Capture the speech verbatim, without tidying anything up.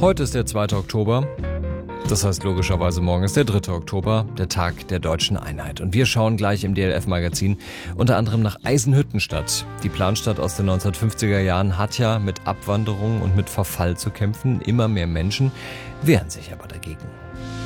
Heute ist der zweite Oktober. Das heißt logischerweise, morgen ist der dritte Oktober, der Tag der deutschen Einheit. Und wir schauen gleich im D L F-Magazin unter anderem nach Eisenhüttenstadt. Die Planstadt aus den neunzehnhundertfünfziger Jahren hat ja mit Abwanderung und mit Verfall zu kämpfen. Immer mehr Menschen wehren sich aber dagegen.